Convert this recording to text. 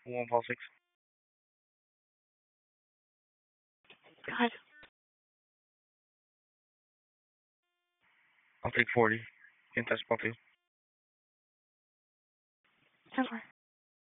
156. Go ahead. I'll take 40. Can test spot 2. 10-4.